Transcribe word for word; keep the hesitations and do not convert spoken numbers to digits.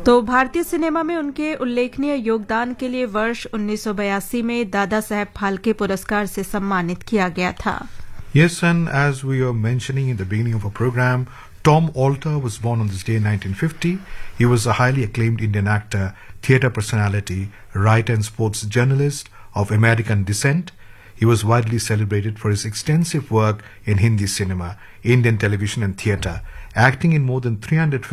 तो भारतीय सिनेमा में उनके उल्लेखनीय योगदान के लिए वर्ष उन्नीस सौ बयासी में दादा साहेब फाल्के पुरस्कार से सम्मानित किया गया था. Yes, and as we were mentioning in the beginning of our program, Tom Alter was born on this day in nineteen fifty. He was a highly acclaimed Indian actor, theatre personality, writer and sports journalist of American descent. He was widely celebrated for his extensive work in Hindi cinema, Indian television and theatre, acting in more than three hundred